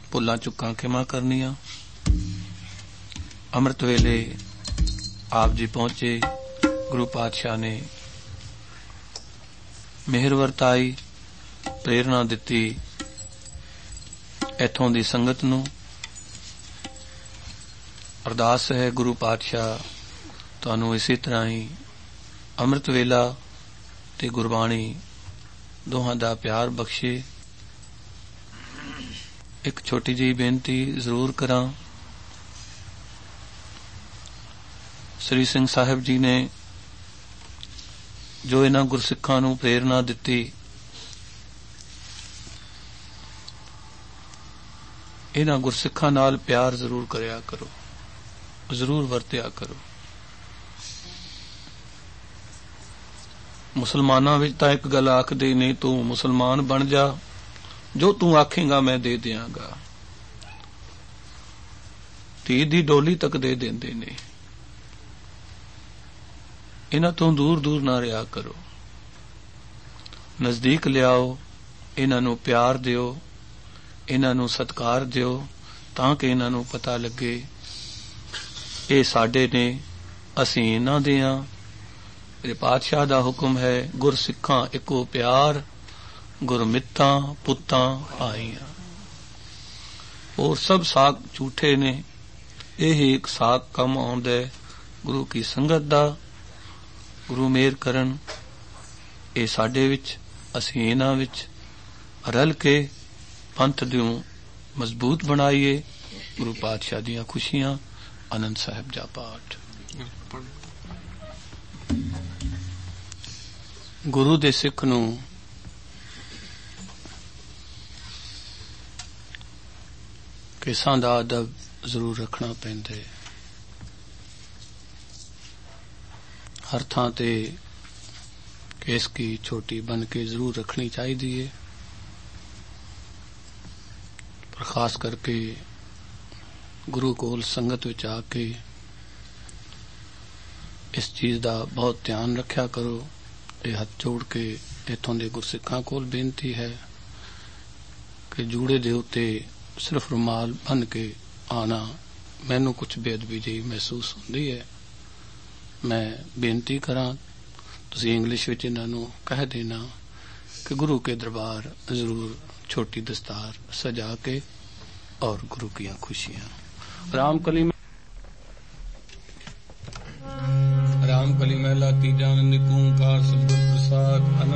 ਭੁੱਲਾਂ ਚੁੱਕਾਂ ਖਿਮਾ ਕਰਨੀਆਂ। ਅੰਮ੍ਰਿਤ ਵੇਲੇ ਆਪ ਜੀ ਪਹੁੰਚੇ। ਗੁਰੂ ਪਾਤਸ਼ਾਹ ਨੇ ਮਿਹਰ ਵਰਤਾਈ, ਪ੍ਰੇਰਨਾ ਦਿੱਤੀ ਇੱਥੋਂ ਦੀ ਸੰਗਤ ਨੂੰ। ਅਰਦਾਸ ਹੈ ਗੁਰੂ ਪਾਤਸ਼ਾਹ ਤੁਹਾਨੂੰ ਇਸੇ ਤਰ੍ਹਾਂ ਹੀ ਅੰਮ੍ਰਿਤ ਵੇਲਾ ਤੇ ਗੁਰਬਾਣੀ ਦੋਹਾਂ ਦਾ ਪਿਆਰ ਬਖਸ਼ੇ। ਇੱਕ ਛੋਟੀ ਜਿਹੀ ਬੇਨਤੀ ਜ਼ਰੂਰ ਕਰਾਂ। ਸ੍ਰੀ ਸਿੰਘ ਸਾਹਿਬ ਜੀ ਨੇ ਜੋ ਇਹਨਾਂ ਗੁਰਸਿੱਖਾਂ ਨੂੰ ਪ੍ਰੇਰਨਾ ਦਿੱਤੀ, ਇਹਨਾਂ ਗੁਰਸਿੱਖਾਂ ਨਾਲ ਪਿਆਰ ਜ਼ਰੂਰ ਕਰਿਆ ਕਰੋ, ਜ਼ਰੂਰ ਵਰਤਿਆ ਕਰੋ। ਮੁਸਲਮਾਨਾਂ ਵਿੱਚ ਤਾਂ ਇੱਕ ਗੱਲ ਆਖਦੇ ਨੇ, ਤੂੰ ਮੁਸਲਮਾਨ ਬਣ ਜਾ, ਜੋ ਤੂੰ ਆਖੇਂਗਾ ਮੈਂ ਦੇ ਦਿਆਂਗਾ। ਧੀ ਦੀ ਡੋਲੀ ਤੱਕ ਦੇ ਦਿੰਦੇ ਨੇ। ਇਹਨਾਂ ਤੋਂ ਦੂਰ ਦੂਰ ਨਾ ਰਿਹਾ ਕਰੋ, ਨਜ਼ਦੀਕ ਲਿਆਓ, ਇਹਨਾਂ ਨੂੰ ਪਿਆਰ ਦਿਓ, ਇਹਨਾਂ ਨੂੰ ਸਤਿਕਾਰ ਦਿਓ, ਤਾਂ ਕਿ ਇਹਨਾਂ ਨੂੰ ਪਤਾ ਲੱਗੇ ਇਹ ਸਾਡੇ ਨੇ, ਅਸੀਂ ਇਹਨਾਂ ਦੇ ਹਾਂ। ਮੇਰੇ ਪਾਤਸ਼ਾਹ ਦਾ ਹੁਕਮ ਹੈ, ਗੁਰਸਿੱਖਾਂ ਇੱਕੋ ਪਿਆਰ, ਗੁਰਮਿੱਤਾਂ ਪੁੱਤਾਂ ਆਈਆਂ। ਹੋਰ ਸਭ ਸਾਕ ਝੂਠੇ ਨੇ, ਇਹ ਇੱਕ ਸਾਕ ਕੰਮ ਆਉਂਦਾ ਗੁਰੂ ਕੀ ਸੰਗਤ ਦਾ। ਗੁਰੂ ਮਿਹਰ ਕਰਨ ਇਹ ਸਾਡੇ ਵਿੱਚ, ਅਸੀਂ ਇਹਨਾਂ ਵਿੱਚ ਰਲ ਕੇ ਪੰਥ ਨੂੰ ਮਜ਼ਬੂਤ ਬਣਾਈਏ। ਗੁਰੂ ਪਾਤਸ਼ਾਹ ਦੀਆਂ ਖੁਸ਼ੀਆਂ। ਆਨੰਦ ਸਾਹਿਬ ਦਾ ਪਾਠ। ਗੁਰੂ ਦੇ ਸਿੱਖ ਨੂੰ ਕੇਸਾਂ ਦਾ ਅਦਬ ਜ਼ਰੂਰ ਰੱਖਣਾ ਪੈਂਦਾ ਹੈ। ਹਰ ਥਾਂ ਤੇ ਕੇਸ ਕੀ ਛੋਟੀ ਬਨ ਕੇ ਜ਼ਰੂਰ ਰੱਖਣੀ ਚਾਹੀਦੀ ਹੈ, ਪਰ ਖਾਸ ਕਰਕੇ ਗੁਰੂ ਕੋਲ ਸੰਗਤ ਵਿੱਚ ਆ ਕੇ ਇਸ ਚੀਜ਼ ਦਾ ਬਹੁਤ ਧਿਆਨ ਰੱਖਿਆ ਕਰੋ। ਇਹ ਹੱਥ ਜੋੜ ਕੇ ਇੱਥੋਂ ਦੇ ਗੁਰਸਿੱਖਾਂ ਕੋਲ ਬੇਨਤੀ ਹੈ ਕਿ ਜੂੜੇ ਦੇ ਉੱਤੇ ਸਿਰਫ ਰੁਮਾਲ ਬੰਨ ਕੇ ਆਣਾ ਮੈਨੂੰ ਕੁਝ ਬੇਅਦਬੀ ਜਿਹੀ ਮਹਿਸੂਸ ਹੁੰਦੀ ਹੈ। ਮੈਂ ਬੇਨਤੀ ਕਰਾਂ, ਤੁਸੀਂ ਇੰਗਲਿਸ਼ ਵਿੱਚ ਇਹਨਾਂ ਨੂੰ ਕਹਿ ਦੇਣਾ ਕਿ ਗੁਰੂ ਕੇ ਦਰਬਾਰ ਜ਼ਰੂਰ छोटी दस्तार सजा के और गुरु की खुशियां राम कली में